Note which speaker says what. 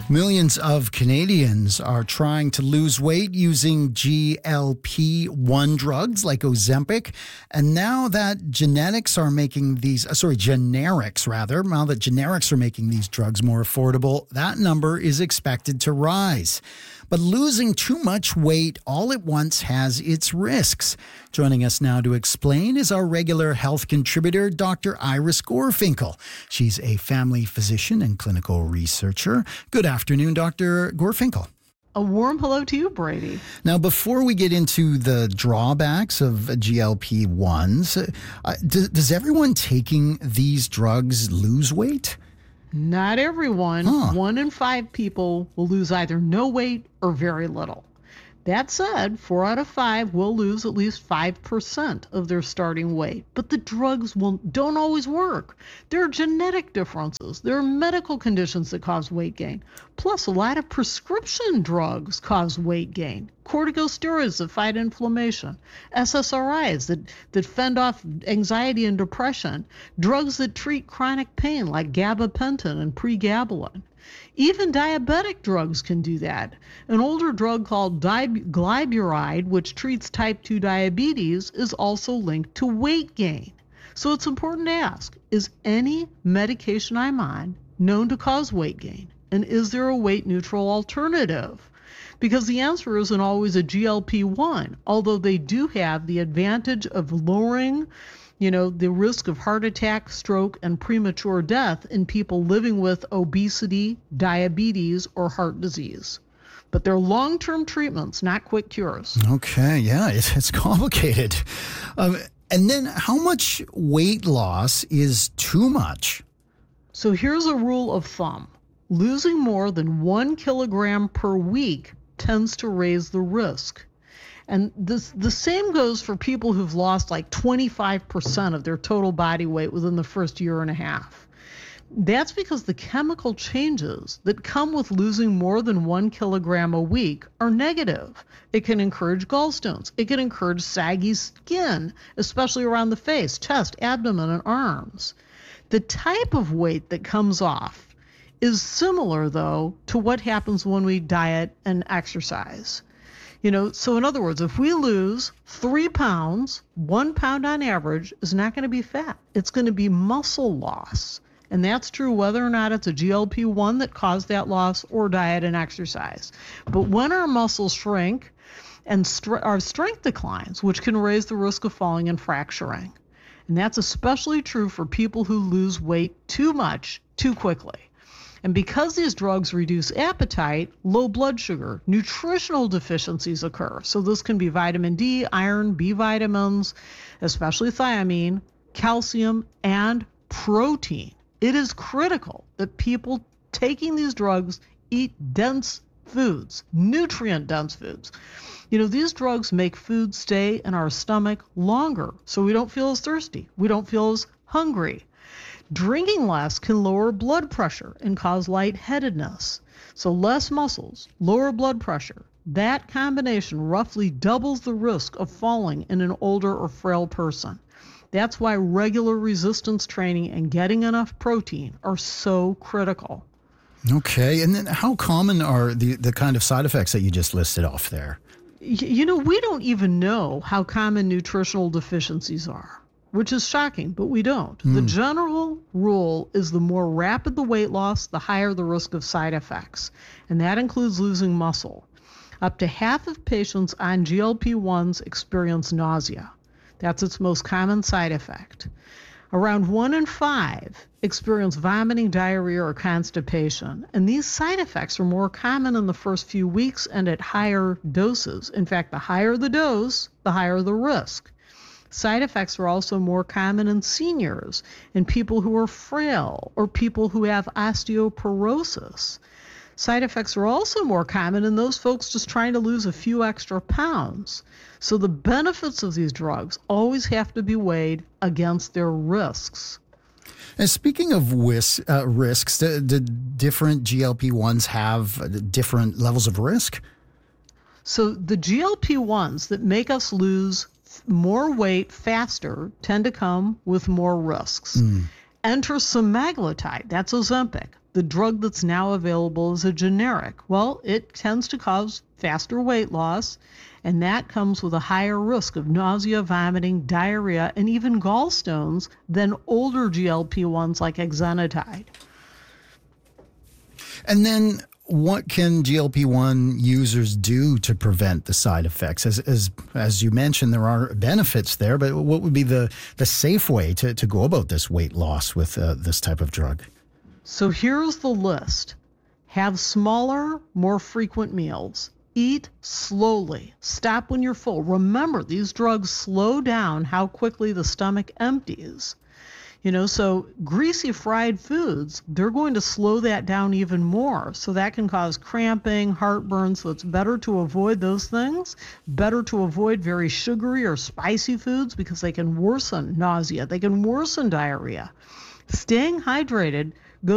Speaker 1: Millions of Canadians are trying to lose weight using GLP-1 drugs like Ozempic. And now that generics are making these drugs more affordable, that number is expected to rise. But losing too much weight all at once has its risks. Joining us now to explain is our regular health contributor, Dr. Iris Gorfinkel. She's a family physician and clinical researcher. Good afternoon, Dr. Gorfinkel.
Speaker 2: A warm hello to you, Brady.
Speaker 1: Now, before we get into the drawbacks of GLP-1s, does everyone taking these drugs lose weight?
Speaker 2: Not everyone. 1 in 5 people will lose either no weight or very little. That said, 4 out of 5 will lose at least 5% of their starting weight. But the drugs don't always work. There are genetic differences. There are medical conditions that cause weight gain. Plus, a lot of prescription drugs cause weight gain. Corticosteroids that fight inflammation. SSRIs that fend off anxiety and depression. Drugs that treat chronic pain like gabapentin and pregabalin. Even diabetic drugs can do that. An older drug called glyburide, which treats type 2 diabetes, is also linked to weight gain. So it's important to ask, is any medication I'm on known to cause weight gain? And is there a weight-neutral alternative? Because the answer isn't always a GLP-1, although they do have the advantage of lowering the risk of heart attack, stroke, and premature death in people living with obesity, diabetes, or heart disease. But they're long-term treatments, not quick cures.
Speaker 1: Okay, yeah, it's complicated. And then how much weight loss is too much?
Speaker 2: So here's a rule of thumb. Losing more than 1 kilogram per week tends to raise the risk. And the same goes for people who've lost like 25% of their total body weight within the first year and a half. That's because the chemical changes that come with losing more than 1 kilogram a week are negative. It can encourage gallstones. It can encourage saggy skin, especially around the face, chest, abdomen, and arms. The type of weight that comes off is similar, though, to what happens when we diet and exercise. So in other words, if we lose 3 pounds, 1 pound on average is not going to be fat. It's going to be muscle loss. And that's true whether or not it's a GLP-1 that caused that loss or diet and exercise. But when our muscles shrink and our strength declines, which can raise the risk of falling and fracturing. And that's especially true for people who lose weight too much too quickly. And because these drugs reduce appetite, low blood sugar, nutritional deficiencies occur. So this can be vitamin D, iron, B vitamins, especially thiamine, calcium, and protein. It is critical that people taking these drugs eat dense foods, nutrient-dense foods. These drugs make food stay in our stomach longer, so we don't feel as thirsty. We don't feel as hungry. Drinking less can lower blood pressure and cause lightheadedness. So less muscles, lower blood pressure. That combination roughly doubles the risk of falling in an older or frail person. That's why regular resistance training and getting enough protein are so critical.
Speaker 1: Okay, and then how common are the kind of side effects that you just listed off there?
Speaker 2: We don't even know how common nutritional deficiencies are, which is shocking, but we don't. The general rule is the more rapid the weight loss, the higher the risk of side effects, and that includes losing muscle. Up to half of patients on GLP-1s experience nausea. That's its most common side effect. Around 1 in 5 experience vomiting, diarrhea, or constipation, and these side effects are more common in the first few weeks and at higher doses. In fact, the higher the dose, the higher the risk. Side effects are also more common in seniors, in people who are frail, or people who have osteoporosis. Side effects are also more common in those folks just trying to lose a few extra pounds. So the benefits of these drugs always have to be weighed against their risks.
Speaker 1: And speaking of risks, do different GLP-1s have different levels of risk?
Speaker 2: So the GLP-1s that make us lose more weight faster tend to come with more risks. Enter semaglutide, that's Ozempic, the drug that's now available is a generic. Well, it tends to cause faster weight loss, and that comes with a higher risk of nausea, vomiting, diarrhea, and even gallstones than older GLP-1s like exenatide.
Speaker 1: And then what can GLP-1 users do to prevent the side effects? As you mentioned, there are benefits there, but what would be the safe way to go about this weight loss with this type of drug?
Speaker 2: So here's the list. Have smaller, more frequent meals. Eat slowly. Stop when you're full. Remember, these drugs slow down how quickly the stomach empties. So greasy fried foods, they're going to slow that down even more. So that can cause cramping, heartburn. So it's better to avoid those things. Better to avoid very sugary or spicy foods because they can worsen nausea. They can worsen diarrhea. Staying hydrated